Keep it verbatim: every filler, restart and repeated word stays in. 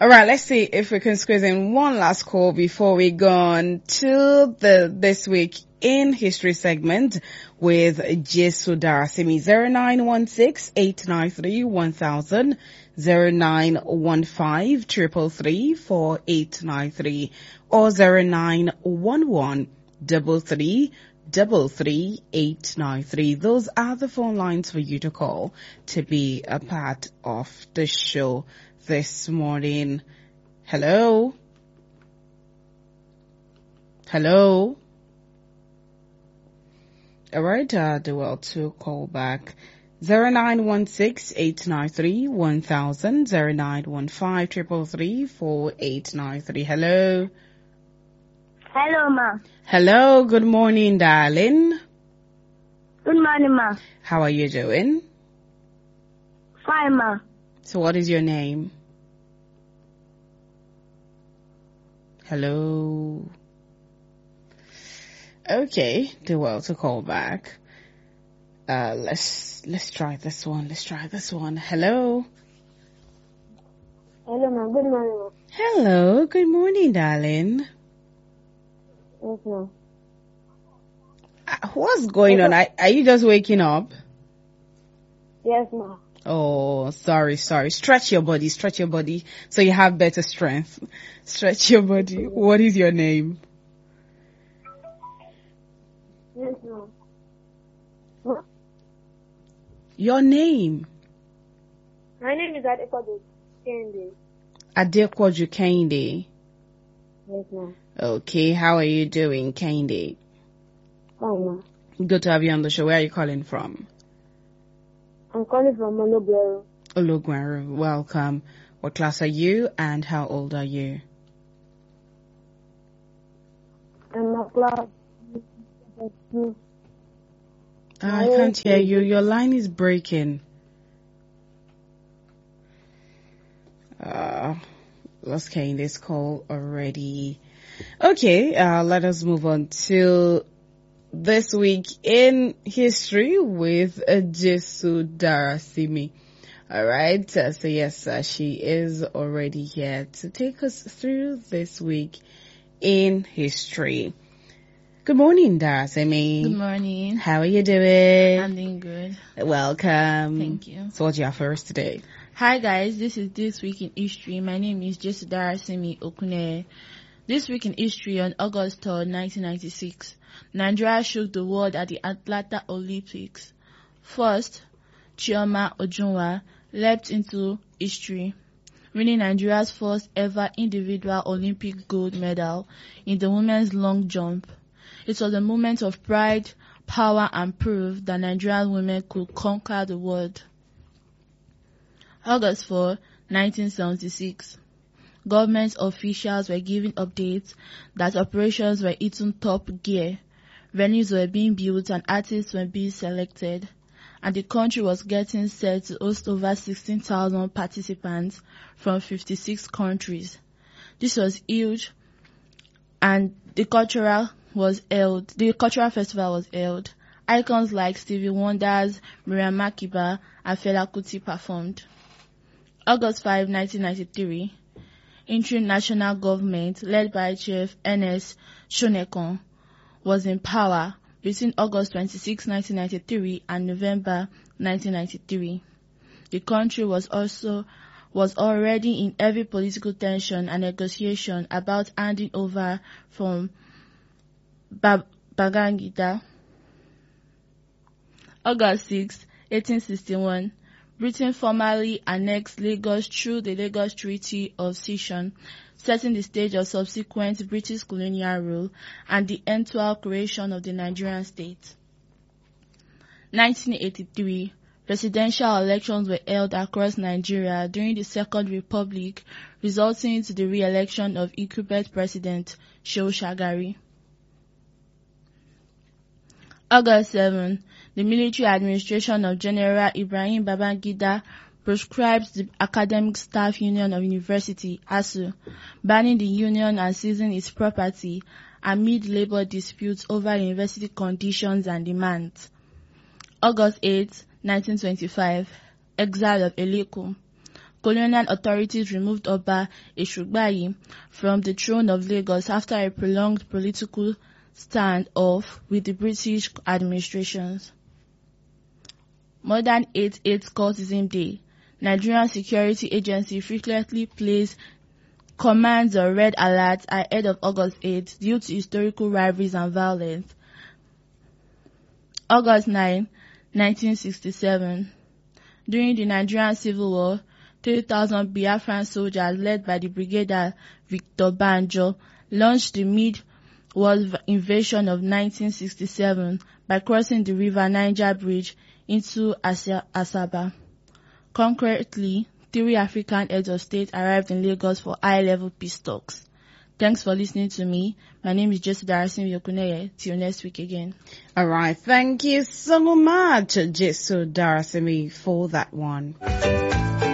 All right, let's see if we can squeeze in one last call before we go on to the This Week in History segment with Jesu Darasimi. zero nine one six, eight nine three, one thousand, zero nine one five, three three three, four eight nine three, or zero nine one one, three three, double three eight nine three. Those are the phone lines for you to call to be a part of the show this morning. Hello? Hello? All right, uh, do well to call back. zero nine one six, eight nine three, one thousand, zero nine one five, three three three, four eight nine three. Hello? Hello, ma. Hello, good morning, darling. Good morning, ma. How are you doing? Fine, ma. So what is your name? Hello? Okay, do well to call back. Uh, let's, let's try this one. Let's try this one. Hello? Hello, ma. Good morning, ma. Hello, good morning, darling. Yes, ma. Uh, what's going on? Are, are you just waking up? Yes, ma. Oh, sorry, sorry. Stretch your body, stretch your body so you have better strength. Stretch your body. What is your name? Yes, ma. What? Your name? My name is Adekwado Kende. Adekwaju Kende. Yes, ma. Okay, how are you doing, Kende? Fine, ma. Good to have you on the show. Where are you calling from? I'm calling from Monobler. Ologwaru. Welcome. What class are you and how old are you? I'm a class. I can't hear you. Your line is breaking. Uh, lost Kende's call already. Okay, uh, let us move on to This Week in History with uh, Jesu Darasimi. All right, uh, so yes, uh, she is already here to take us through this week in history. Good morning, Darasimi. Good morning. How are you doing? I'm doing good. Welcome. Thank you. So what do you have for us today? Hi guys, this is This Week in History. My name is Jesu Darasimi Okune. This week in history on August third, nineteen ninety-six, Nigeria shook the world at the Atlanta Olympics. First, Chioma Ojunwa leapt into history, winning Nigeria's first ever individual Olympic gold medal in the women's long jump. It was a moment of pride, power and proof that Nigerian women could conquer the world. August fourth, nineteen seventy-six. Government officials were giving updates that operations were hitting top gear. Venues were being built and artists were being selected. And the country was getting set to host over sixteen thousand participants from fifty-six countries. This was huge, and the cultural was held. The cultural festival was held. Icons like Stevie Wonder's Miriam Makeba and Fela Kuti performed. August fifth, nineteen ninety-three. Interim national government led by Chief Ernest Shonekan was in power between August twenty-sixth, nineteen ninety-three and November nineteen ninety-three. The country was also was already in heavy political tension and negotiation about handing over from Bab- Babangida. August sixth, eighteen sixty-one. Britain formally annexed Lagos through the Lagos Treaty of Cession, setting the stage of subsequent British colonial rule and the eventual creation of the Nigerian state. nineteen eighty-three. Presidential elections were held across Nigeria during the Second Republic, resulting in the re-election of incumbent President Shehu Shagari. August seventh. The military administration of General Ibrahim Babangida proscribed the Academic Staff Union of University, A S U, banning the union and seizing its property amid labor disputes over university conditions and demands. August eighth, nineteen twenty-five. Exile of Eleko. colonial authorities removed Oba Eshugbayi from the throne of Lagos after a prolonged political standoff with the British administrations. Modern eight eight Cultism Day. Nigerian Security Agency frequently plays commands or red alerts ahead of August eighth due to historical rivalries and violence. August ninth, nineteen sixty-seven. During the Nigerian Civil War, three thousand Biafran soldiers led by the brigadier Victor Banjo launched the mid-war invasion of nineteen sixty-seven by crossing the River Niger Bridge into Asaba. Concurrently, three African heads of state arrived in Lagos for high-level peace talks. Thanks for listening to me. My name is Jesu Darasimi Okuneye. Till next week again. All right. Thank you so much, Jesu Darasimi, for that one.